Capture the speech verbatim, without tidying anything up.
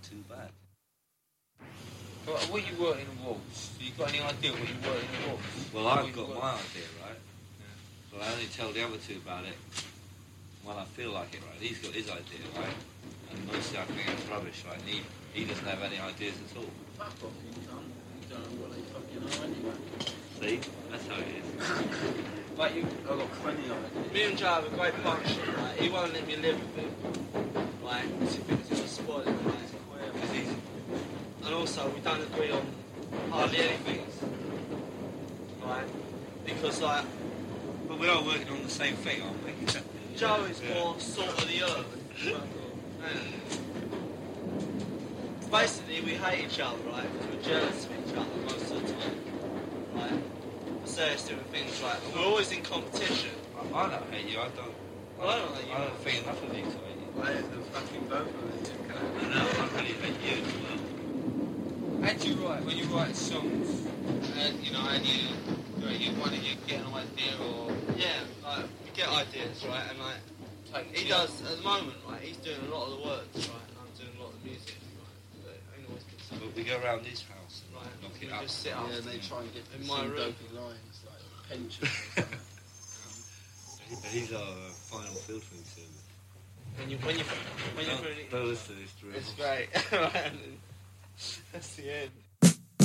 too bad. But what you work in Wolves? You got any idea what you work in Wolves? Well, I've got my idea, right? Yeah. But I only tell the other two about it when I feel like it, right? He's got his idea, right? And mostly I think it's rubbish, right? And he, he doesn't have any ideas at all. Fuck off, you cunt. You don't know what they fucking are anyway. See? That's how it is. Like you, I've got plenty of ideas. Me and Joe have a great partnership, right? He won't let me live with him, right? Because he thinks he'll spoil it, right? It's easy. And also, we don't agree on hardly anything, right? Because, like... But we are working on the same thing, aren't we? Joe is yeah. more salt of the earth. Basically, we hate each other, right? Because we're jealous of each other most of the time, right? For various different things, right? And we're always in competition. I, I don't hate you, I don't... Well, I don't hate you. I don't think enough of you to hate you. I hate the fucking both of them. I know, I really hate you as well. How do you write, when you write songs, and, you know, and you, you, know, you one of you get an idea or... Yeah, like, we get ideas, right? And, like, Take he does, at the moment, right, he's doing a lot of the words, right? And I'm doing a lot of the music, right? But it ain't always been so. But we go around his house and Right, knock we it up. just sit up. Yeah, they try and get In some my room. dopey lines, like pension or something. He's our uh, final filtering service. When you, when you, when you're Don't, really... don't listen to this, Drew. It's great. Right, and then that's the end.